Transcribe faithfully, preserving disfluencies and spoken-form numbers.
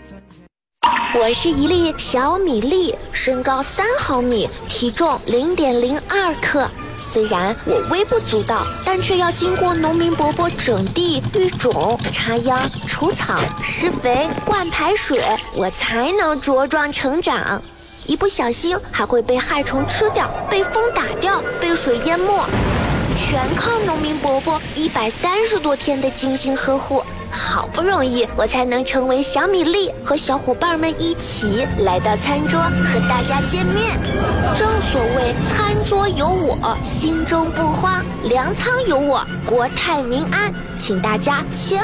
我是一粒小米粒，身高三毫米，体重零点零二克。虽然我微不足道，但却要经过农民伯伯整地、育种、插秧、除草、施肥、灌排水，我才能茁壮成长。一不小心还会被害虫吃掉，被风打掉，被水淹没，全靠农民伯伯一百三十多天的精心呵护。好不容易我才能成为小米粒，和小伙伴们一起来到餐桌和大家见面。正所谓餐桌有我，心中不慌，粮仓有我，国泰民安，请大家千